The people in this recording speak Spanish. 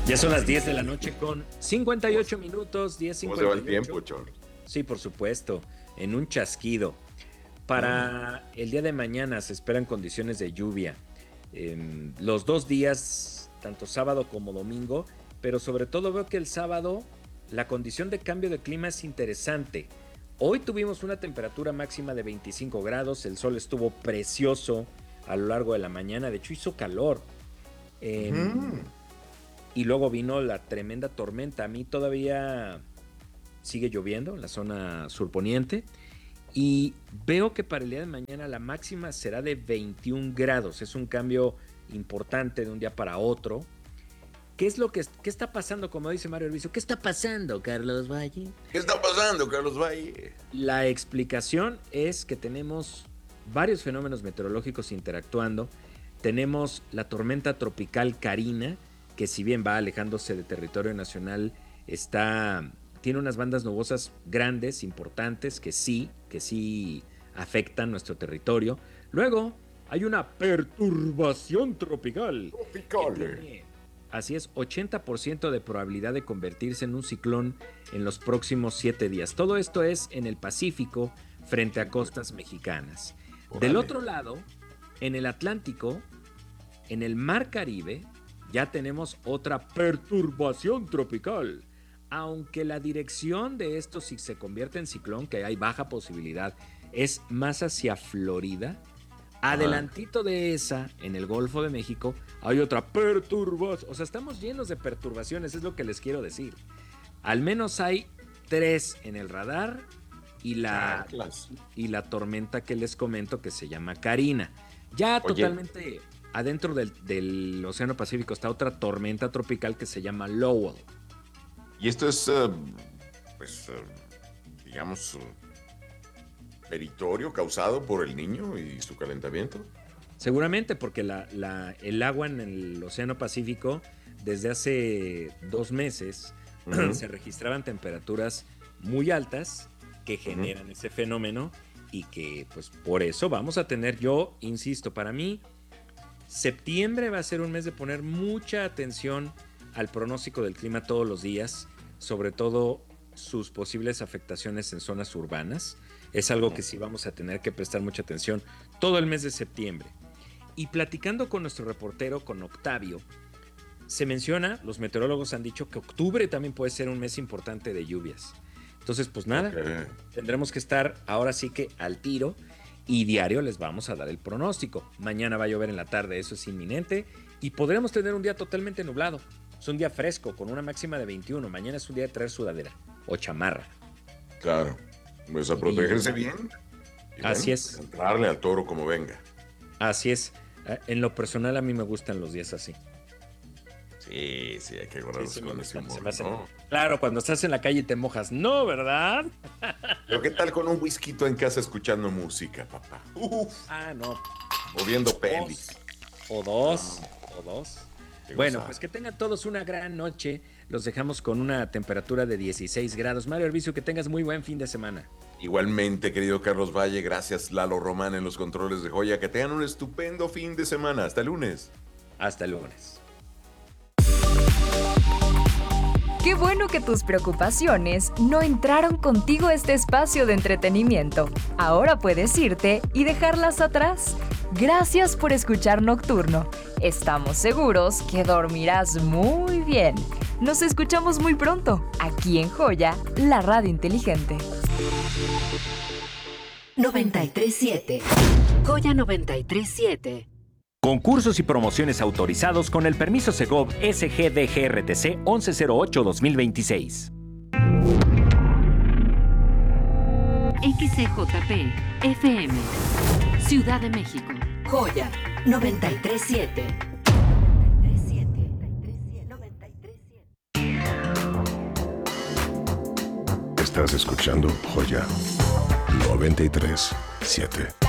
Ya son las 10 de la noche con 58 minutos, ¿Cómo se va el 10:58. tiempo, Chon? Sí, por supuesto, en un chasquido. Para el día de mañana se esperan condiciones de lluvia. Los 2 días, tanto sábado como domingo, pero sobre todo veo que el sábado la condición de cambio de clima es interesante. Hoy tuvimos una temperatura máxima de 25 grados, el sol estuvo precioso a lo largo de la mañana, de hecho hizo calor. Em, y luego vino la tremenda tormenta. A mí todavía sigue lloviendo en la zona surponiente y veo que para el día de mañana la máxima será de 21 grados. Es un cambio importante de un día para otro. ¿Qué está pasando? Como dice Mario Herbizo, ¿qué está pasando, Carlos Valle? ¿Qué está pasando, Carlos Valle? La explicación es que tenemos varios fenómenos meteorológicos interactuando. Tenemos la tormenta tropical Karina, que si bien va alejándose de territorio nacional, tiene unas bandas nubosas grandes, importantes, que sí afectan nuestro territorio. Luego hay una perturbación tropical. Que tiene, así es, 80% de probabilidad de convertirse en un ciclón en los próximos 7 días. Todo esto es en el Pacífico, frente a costas mexicanas. Del otro lado, en el Atlántico, en el Mar Caribe, ya tenemos otra perturbación tropical. Aunque la dirección de esto, si se convierte en ciclón, que hay baja posibilidad, es más hacia Florida. Adelantito de esa, en el Golfo de México, hay otra perturbación. O sea, estamos llenos de perturbaciones, es lo que les quiero decir. Al menos hay 3 en el radar y la tormenta que les comento que se llama Karina. Ya totalmente adentro del Océano Pacífico está otra tormenta tropical que se llama Lowell. Y esto es, digamos, peritorio causado por el Niño y su calentamiento. Seguramente, porque el agua en el Océano Pacífico, desde hace 2 meses, se registraban temperaturas muy altas que generan ese fenómeno y que, pues, por eso vamos a tener, yo insisto, para mí, septiembre va a ser un mes de poner mucha atención al pronóstico del clima todos los días, sobre todo sus posibles afectaciones en zonas urbanas. Es algo que sí vamos a tener que prestar mucha atención todo el mes de septiembre. Y platicando con nuestro reportero, con Octavio, se menciona, los meteorólogos han dicho que octubre también puede ser un mes importante de lluvias. Entonces, pues nada, tendremos que estar ahora sí que al tiro y diario les vamos a dar el pronóstico. Mañana va a llover en la tarde, eso es inminente, y podremos tener un día totalmente nublado. Es un día fresco, con una máxima de 21. Mañana es un día de traer sudadera o chamarra. Claro, pues a protegerse bien. Así es. Entrarle al toro como venga. Así es. En lo personal a mí me gustan los días así. Sí, hay que guardarse con ese humor, ¿no? Claro, cuando estás en la calle y te mojas, ¿no, verdad? Pero ¿qué tal con un whisky en casa escuchando música, papá? No. O viendo pelis. O dos. Bueno, pues que tengan todos una gran noche. Los dejamos con una temperatura de 16 grados. Mario Herbizo, que tengas muy buen fin de semana. Igualmente, querido Carlos Valle, gracias Lalo Román en los controles de Joya. Que tengan un estupendo fin de semana. Hasta el lunes. Hasta el lunes. Qué bueno que tus preocupaciones no entraron contigo a este espacio de entretenimiento. Ahora puedes irte y dejarlas atrás. Gracias por escuchar Nocturno. Estamos seguros que dormirás muy bien. Nos escuchamos muy pronto, aquí en Joya, la radio inteligente. 93.7 Joya 93.7. Concursos y promociones autorizados con el permiso Segov SGDGRTC 1108-2026. XCJP FM Ciudad de México. Joya 93.7. Estás escuchando Joya 93.7.